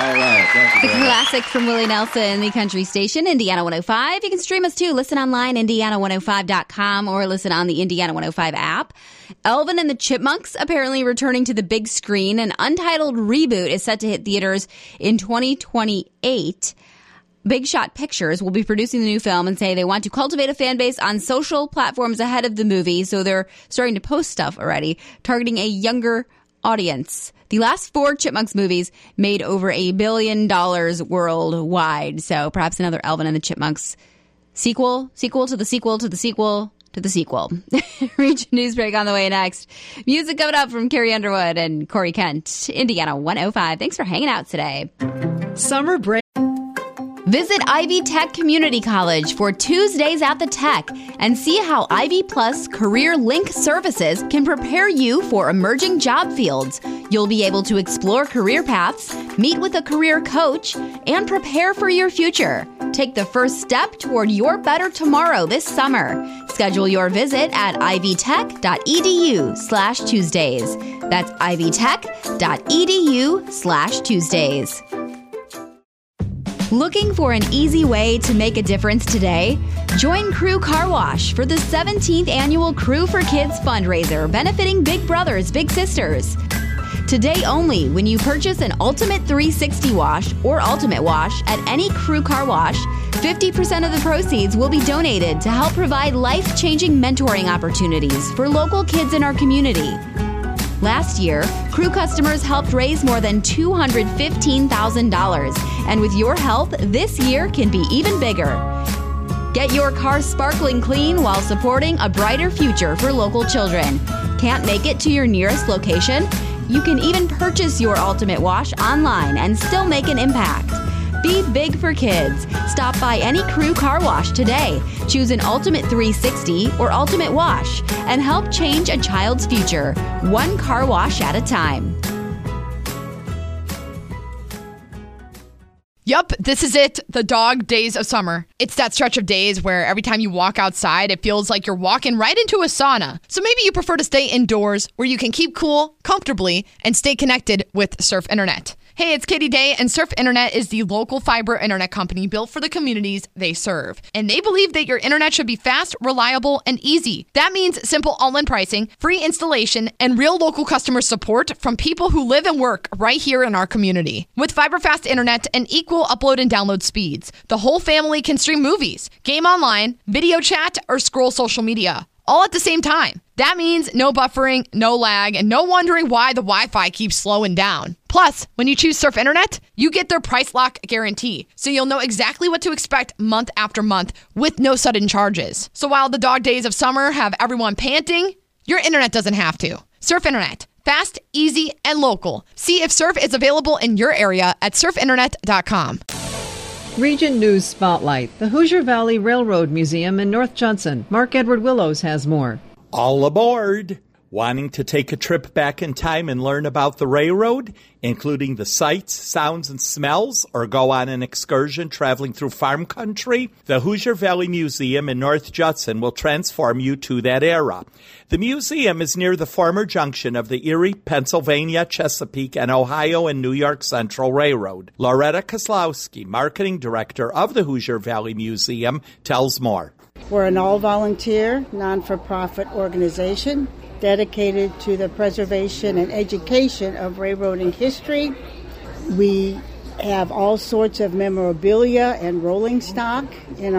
right. Thank you. The classic from Willie Nelson, the country station, Indiana 105. You can stream us too. Listen online, Indiana105.com, or listen on the Indiana 105 app. Alvin and the Chipmunks apparently returning to the big screen. An untitled reboot is set to hit theaters in 2028. Big Shot Pictures will be producing the new film and say they want to cultivate a fan base on social platforms ahead of the movie, so they're starting to post stuff already, targeting a younger audience. The last 4 Chipmunks movies made over $1 billion worldwide, so perhaps another Alvin and the Chipmunks sequel to the sequel to the sequel to the sequel. Region News Break on the way next. Music coming up from Carrie Underwood and Corey Kent. Indiana 105. Thanks for hanging out today. Summer break. Visit Ivy Tech Community College for Tuesdays at the Tech and see how Ivy Plus Career Link services can prepare you for emerging job fields. You'll be able to explore career paths, meet with a career coach, and prepare for your future. Take the first step toward your better tomorrow this summer. Schedule your visit at ivytech.edu/Tuesdays. That's ivytech.edu/Tuesdays. Looking for an easy way to make a difference today? Join Crew Car Wash for the 17th annual Crew for Kids fundraiser benefiting Big Brothers Big Sisters. Today only, when you purchase an Ultimate 360 wash or Ultimate Wash at any Crew Car Wash, 50% of the proceeds will be donated to help provide life-changing mentoring opportunities for local kids in our community. Last year, Crew customers helped raise more than $215,000, and with your help, this year can be even bigger. Get your car sparkling clean while supporting a brighter future for local children. Can't make it to your nearest location? You can even purchase your Ultimate Wash online and still make an impact. Be big for kids. Stop by any Crew Car Wash today. Choose an Ultimate 360 or Ultimate Wash and help change a child's future, one car wash at a time. Yup, this is it, the dog days of summer. It's that stretch of days where every time you walk outside, it feels like you're walking right into a sauna. So maybe you prefer to stay indoors where you can keep cool, comfortably, and stay connected with Surf Internet. Hey, it's Katie Day, and Surf Internet is the local fiber internet company built for the communities they serve. And they believe that your internet should be fast, reliable, and easy. That means simple all-in pricing, free installation, and real local customer support from people who live and work right here in our community. With fiber-fast internet and equal upload and download speeds, the whole family can stream movies, game online, video chat, or scroll social media, all at the same time. That means no buffering, no lag, and no wondering why the Wi-Fi keeps slowing down. Plus, when you choose Surf Internet, you get their price lock guarantee, so you'll know exactly what to expect month after month with no sudden charges. So while the dog days of summer have everyone panting, your internet doesn't have to. Surf Internet. Fast, easy, and local. See if Surf is available in your area at surfinternet.com. Region News Spotlight. The Hoosier Valley Railroad Museum in North Judson. Mark Edward Willows has more. All aboard! Wanting to take a trip back in time and learn about the railroad, including the sights, sounds, and smells, or go on an excursion traveling through farm country? The Hoosier Valley Museum in North Judson will transform you to that era. The museum is near the former junction of the Erie, Pennsylvania, Chesapeake, and Ohio and New York Central Railroad. Loretta Kozlowski, Marketing Director of the Hoosier Valley Museum, tells more. We're an all-volunteer, non-for-profit organization dedicated to the preservation and education of railroading history. We have all sorts of memorabilia and rolling stock in